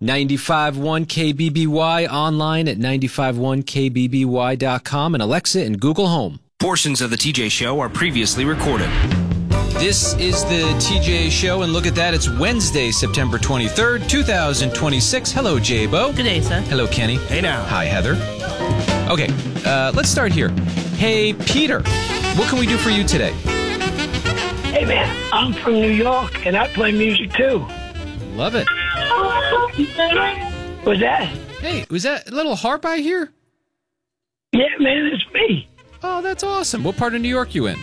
95.1 KBBY, online at 951kbby.com, and Alexa and Google Home. Portions of the TJ Show are previously recorded. This is the TJ Show, and look at that. It's Wednesday, September 23rd, 2026. Hello, J-Bo. Good day, sir. Hello, Kenny. Hey now. Hi, Heather. Okay, let's start here. Hey, Peter, what can we do for you today? Hey, man, I'm from New York, and I play music, too. Love it. What's that? Hey, was that a little harp I hear? Yeah, man, it's me. Oh, that's awesome. What part of New York you in?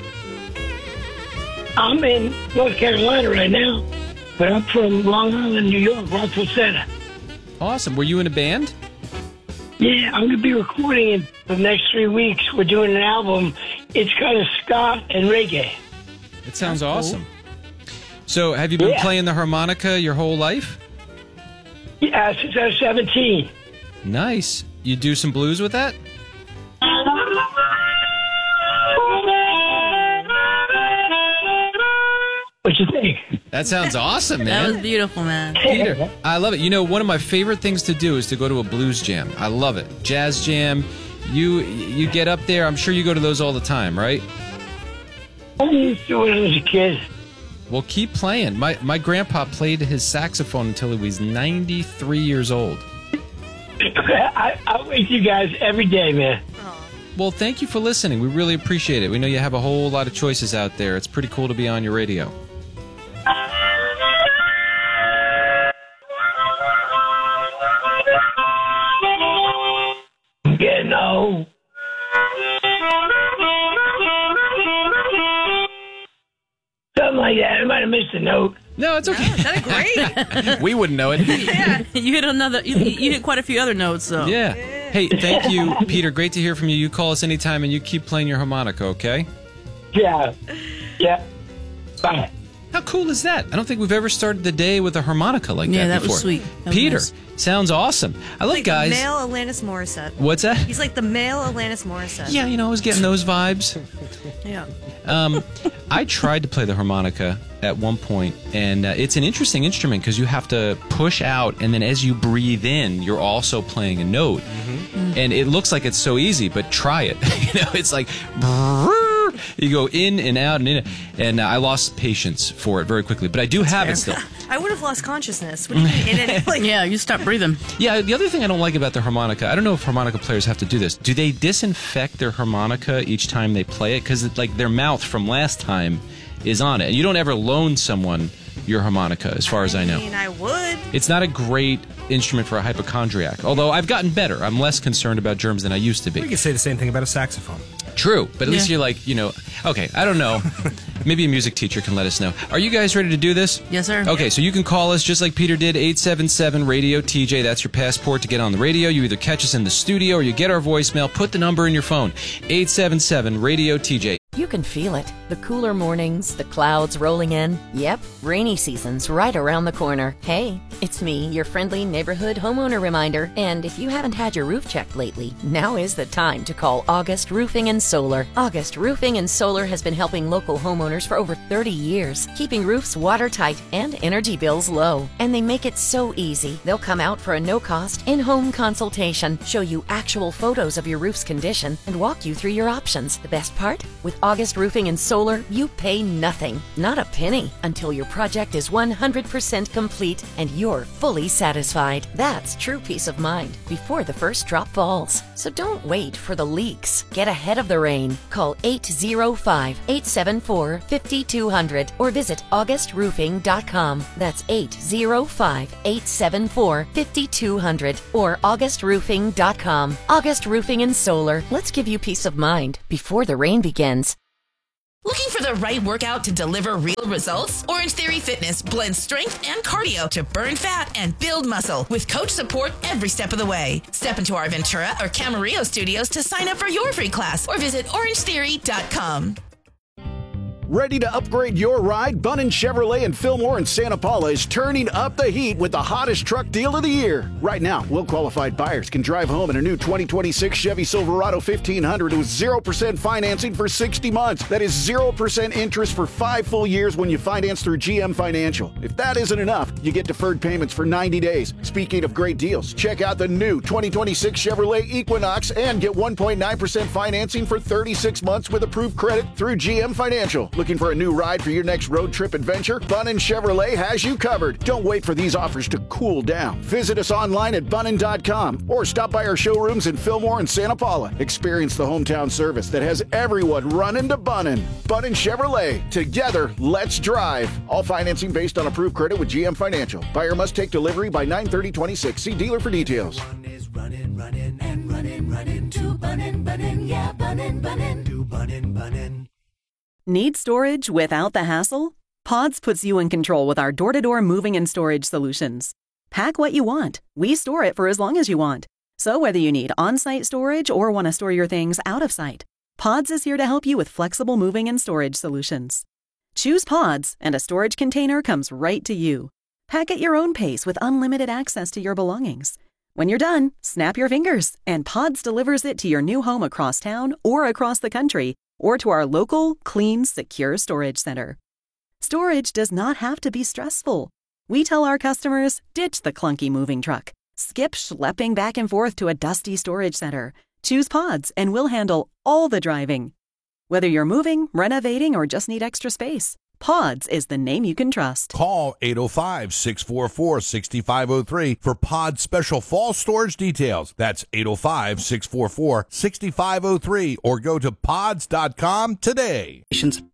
I'm in North Carolina right now, but I'm from Long Island, New York, Rockville Center. Awesome. Were you in a band? Yeah, I'm going to be recording in the next 3 weeks. We're doing an album. It's kind of ska and reggae. It sounds awesome. So, have you been playing the harmonica your whole life? Yeah, since I was 17. Nice. You do some blues with that? What you think? That sounds awesome, That was man. beautiful, man. Peter, I love it. You know, one of my favorite things to do is to go to a blues jam. I love it. Jazz jam. You get up there. I'm sure you go to those all the time, right? I used to when I was a kid. Well, keep playing. My grandpa played his saxophone until he was 93 years old. I wait you guys every day, man. Well, thank you for listening. We really appreciate it. We know you have a whole lot of choices out there. It's pretty cool to be on your radio. Yeah, no. Something like that. I might have missed a note. No, it's okay. That great. We wouldn't know it. Yeah, you hit another. You hit quite a few other notes, though. Yeah. Hey, thank you, Peter. Great to hear from you. You call us anytime, and you keep playing your harmonica, okay? Yeah. Yeah. Bye. How cool is that? I don't think we've ever started the day with a harmonica like Yeah, that that before. was sweet. That was Peter, nice. sounds awesome. I love Like guys. the male Alanis Morissette. What's that? He's like the male Alanis Morissette. Yeah, you know, I was getting those vibes. Yeah. I tried to play the harmonica at one point, and it's an interesting instrument because you have to push out, and then as you breathe in, you're also playing a note. And it looks like it's so easy, but try it. You know, it's like you go in and out and in, and I lost patience for it very quickly. But I do have it still. I would have lost consciousness. What do you mean? In it, like, Yeah, you stop breathing. Yeah, the other thing I don't like about the harmonica, I don't know if harmonica players have to do this. Do they disinfect their harmonica each time they play it? Because like their mouth from last time is on it. And you don't ever loan someone your harmonica, as far as I know. I mean, I would. It's not a great instrument for a hypochondriac, although I've gotten better. I'm less concerned about germs than I used to We be. could say the same thing about a saxophone. True, but at least Yeah. you're like, you know, okay, I don't know. Maybe a music teacher can let us know. Are you guys ready to do this? Yes, sir. Okay, so you can call us just like Peter did, 877-RADIO-TJ. That's your passport to get on the radio. You either catch us in the studio or you get our voicemail. Put the number in your phone, 877-RADIO-TJ. You can feel it. The cooler mornings, the clouds rolling in. Yep, rainy season's right around the corner. Hey, it's me, your friendly neighborhood homeowner reminder. And if you haven't had your roof checked lately, now is the time to call August Roofing and Solar. August Roofing and Solar has been helping local homeowners for over 30 years, keeping roofs watertight and energy bills low. And they make it so easy. They'll come out for a no-cost, in-home consultation, show you actual photos of your roof's condition, and walk you through your options. The best part? With August Roofing and Solar, you pay nothing, not a penny, until your project is 100% complete and you're fully satisfied. That's true peace of mind before the first drop falls. So don't wait for the leaks. Get ahead of the rain. Call 805-874-5200 or visit augustroofing.com. That's 805-874-5200 or augustroofing.com. August Roofing and Solar. Let's give you peace of mind before the rain begins. Looking for the right workout to deliver real results? Orange Theory Fitness blends strength and cardio to burn fat and build muscle with coach support every step of the way. Step into our Ventura or Camarillo studios to sign up for your free class or visit orangetheory.com. Ready to upgrade your ride? Bunnin Chevrolet in Fillmore and Santa Paula is turning up the heat with the hottest truck deal of the year. Right now, well-qualified buyers can drive home in a new 2026 Chevy Silverado 1500 with 0% financing for 60 months. That is 0% interest for 5 full years when you finance through GM Financial. If that isn't enough, you get deferred payments for 90 days. Speaking of great deals, check out the new 2026 Chevrolet Equinox and get 1.9% financing for 36 months with approved credit through GM Financial. Looking for a new ride for your next road trip adventure? Bunnin Chevrolet has you covered. Don't wait for these offers to cool down. Visit us online at bunnin.com or stop by our showrooms in Fillmore and Santa Paula. Experience the hometown service that has everyone running to Bunnin. Bunnin Chevrolet. Together, let's drive. All financing based on approved credit with GM Financial. Buyer must take delivery by 9/30/26. See dealer for details. Need storage without the hassle? Pods puts you in control with our door-to-door moving and storage solutions. Pack what you want. We store it for as long as you want. So whether you need on-site storage or want to store your things out of sight, Pods is here to help you with flexible moving and storage solutions. Choose Pods, and a storage container comes right to you. Pack at your own pace with unlimited access to your belongings. When you're done, snap your fingers, and Pods delivers it to your new home across town or across the country, or to our local, clean, secure storage center. Storage does not have to be stressful. We tell our customers, ditch the clunky moving truck. Skip schlepping back and forth to a dusty storage center. Choose Pods, and we'll handle all the driving. Whether you're moving, renovating, or just need extra space, Pods is the name you can trust. Call 805-644-6503 for Pods special fall storage details. That's 805-644-6503 or go to pods.com today.